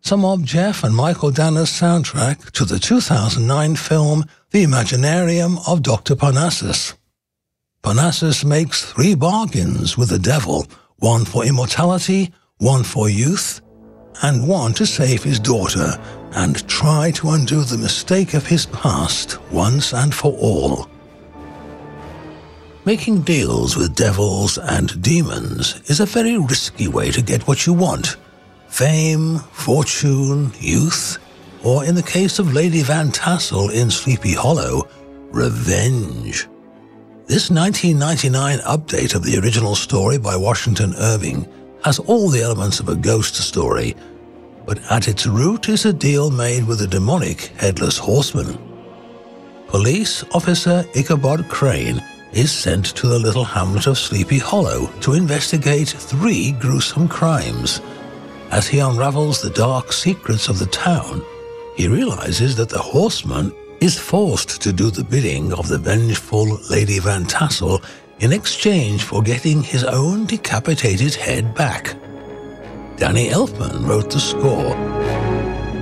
some of Jeff and Michael Danner's soundtrack to the 2009 film The Imaginarium of Dr. Parnassus. Parnassus makes 3 bargains with the devil, one for immortality, one for youth, and one to save his daughter and try to undo the mistake of his past once and for all. Making deals with devils and demons is a very risky way to get what you want: fame, fortune, youth, or in the case of Lady Van Tassel in Sleepy Hollow, revenge. This 1999 update of the original story by Washington Irving has all the elements of a ghost story, but at its root is a deal made with a demonic headless horseman. Police officer Ichabod Crane is sent to the little hamlet of Sleepy Hollow to investigate 3 gruesome crimes. As he unravels the dark secrets of the town, he realizes that the horseman is forced to do the bidding of the vengeful Lady Van Tassel in exchange for getting his own decapitated head back. Danny Elfman wrote the score.